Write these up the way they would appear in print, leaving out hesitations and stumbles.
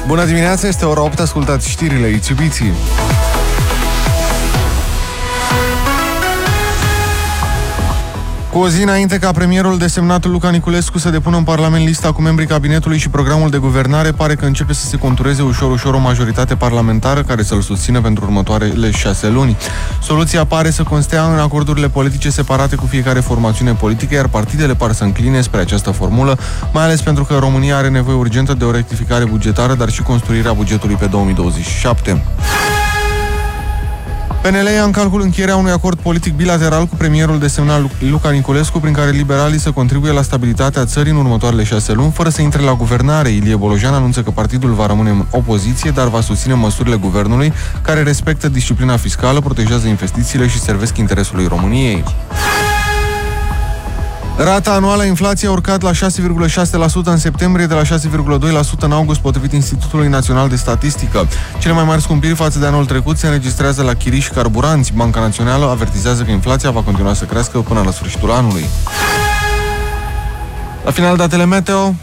Bună dimineața, este ora 8, ascultați știrile, iubiții. Cu o zi înainte ca premierul desemnat Luca Niculescu să depună în Parlament lista cu membrii cabinetului și programul de guvernare, pare că începe să se contureze ușor o majoritate parlamentară care să-l susțină pentru următoarele 6 luni. Soluția pare să constea în acordurile politice separate cu fiecare formațiune politică, iar partidele par să încline spre această formulă, mai ales pentru că România are nevoie urgentă de o rectificare bugetară, dar și construirea bugetului pe 2027. PNL ia în calcul încheierea unui acord politic bilateral cu premierul desemnat Luca Niculescu, prin care liberalii să contribuie la stabilitatea țării în următoarele 6 luni, fără să intre la guvernare. Ilie Bolojan anunță că partidul va rămâne în opoziție, dar va susține măsurile guvernului care respectă disciplina fiscală, protejează investițiile și servesc interesului României. Rata anuală a inflației a urcat la 6,6% în septembrie, de la 6,2% în august, potrivit Institutului Național de Statistică. Cele mai mari scumpiri față de anul trecut se înregistrează la chirii și carburanți. Banca Națională avertizează că inflația va continua să crească până la sfârșitul anului. La final, datele meteo.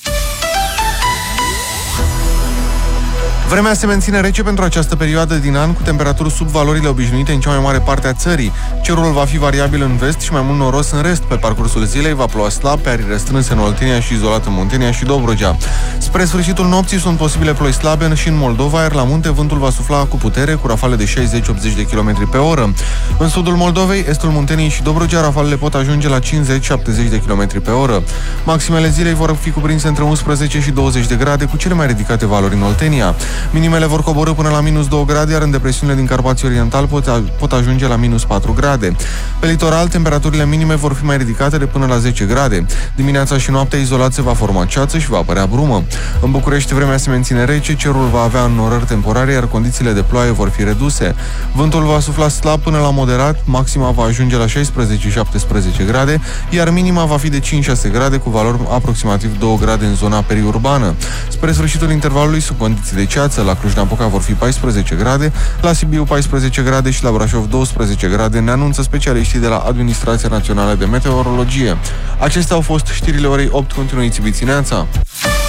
Vremea se menține rece pentru această perioadă din an, cu temperaturi sub valorile obișnuite în cea mai mare parte a țării. Cerul va fi variabil în vest și mai mult noros în rest. Pe parcursul zilei va ploua slab, pe arii restrânse în Oltenia și izolat în Muntenia și Dobrogea. Spre sfârșitul nopții sunt posibile ploi slabe și în Moldova, iar la munte vântul va sufla cu putere, cu rafale de 60-80 de km pe oră. În sudul Moldovei, estul Munteniei și Dobrogea, rafalele pot ajunge la 50-70 de km pe oră. Maximele zilei vor fi cuprinse între 11 și 20 de grade, cu cele mai ridicate valori în Oltenia. Minimele vor coborî până la minus 2 grade, iar în depresiunile din Carpații Oriental pot ajunge la minus 4 grade. Pe litoral, temperaturile minime vor fi mai ridicate de până la 10 grade. Dimineața și noaptea izolat se va forma ceață și va apărea brumă. În București, vremea se menține rece, cerul va avea înnorări temporare, iar condițiile de ploaie vor fi reduse. Vântul va sufla slab până la moderat, maxima va ajunge la 16-17 grade, iar minima va fi de 5-6 grade, cu valori aproximativ 2 grade în zona periurbană. Spre sfârșitul intervalului, sub condiții de ceață, la Cluj-Napoca vor fi 14 grade, la Sibiu 14 grade și la Brașov 12 grade, ne anunță specialiștii de la Administrația Națională de Meteorologie. Acestea au fost știrile orei 8, continuiți, bițineața!